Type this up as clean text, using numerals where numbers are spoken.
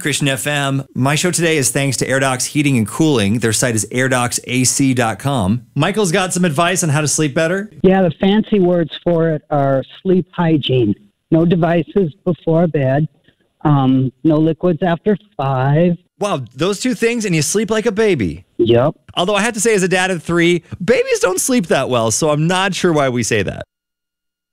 Christian FM. My show today is thanks to AirDocs Heating and Cooling. Their site is airdocsac.com. Michael's got some advice on how to sleep better. Yeah, the fancy words for it are sleep hygiene. No devices before bed. No liquids after 5. Wow, those two things and you sleep like a baby. Yep. Although I have to say, as a dad of 3, babies don't sleep that well, so I'm not sure why we say that.